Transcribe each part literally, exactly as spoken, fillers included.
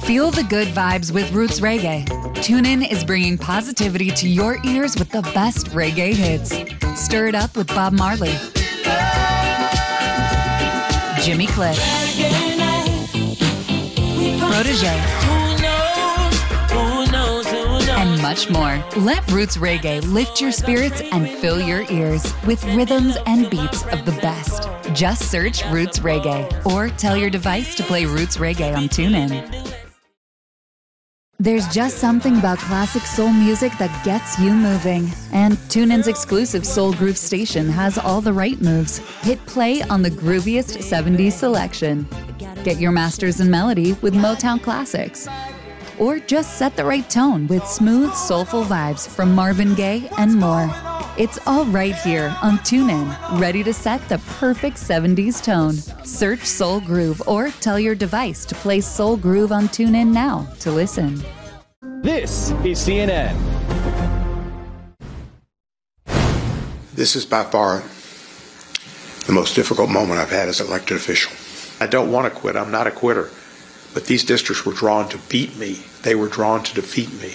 Feel the good vibes with Roots Reggae. TuneIn is bringing positivity to your ears with the best reggae hits. Stir it up with Bob Marley, Jimmy Cliff, Protege, and much more. Let Roots Reggae lift your spirits and fill your ears with rhythms and beats of the best. Just search Roots Reggae or tell your device to play Roots Reggae on TuneIn. There's just something about classic soul music that gets you moving. And TuneIn's exclusive Soul Groove station has all the right moves. Hit play on the grooviest seventies selection. Get your masters in melody with Motown classics. Or just set the right tone with smooth, soulful vibes from Marvin Gaye and more. It's all right here on TuneIn, ready to set the perfect seventies tone. Search Soul Groove or tell your device to play Soul Groove on TuneIn now to listen. This is C N N. This is by far the most difficult moment I've had as elected official. I don't want to quit. I'm not a quitter. But these districts were drawn to beat me. They were drawn to defeat me.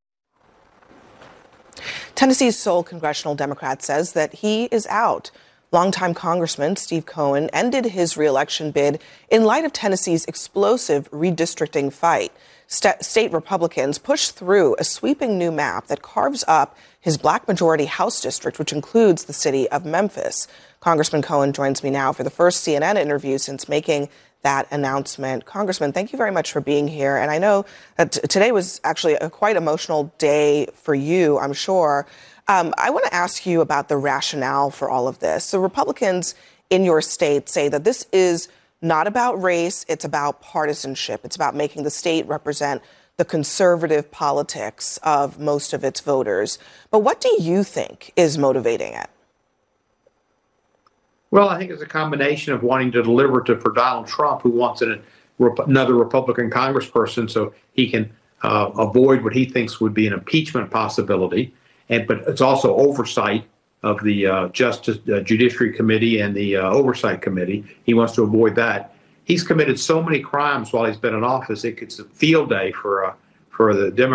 Tennessee's sole congressional Democrat says that he is out. Longtime Congressman Steve Cohen ended his reelection bid in light of Tennessee's explosive redistricting fight. St- state Republicans pushed through a sweeping new map that carves up his black majority House district, which includes the city of Memphis. Congressman Cohen joins me now for the first C N N interview since making that announcement. Congressman, thank you very much for being here. And I know that t- today was actually a quite emotional day for you, I'm sure. Um, I want to ask you about the rationale for all of this. So Republicans in your state say that this is not about race, it's about partisanship. It's about making the state represent the conservative politics of most of its voters. But what do you think is motivating it? Well, I think it's a combination of wanting to deliver to for Donald Trump, who wants an, another Republican congressperson so he can uh, avoid what he thinks would be an impeachment possibility. And but it's also oversight of the uh, Justice uh, Judiciary Committee and the uh, Oversight Committee. He wants to avoid that. He's committed so many crimes while he's been in office. It's a field day for uh, for the Democrats.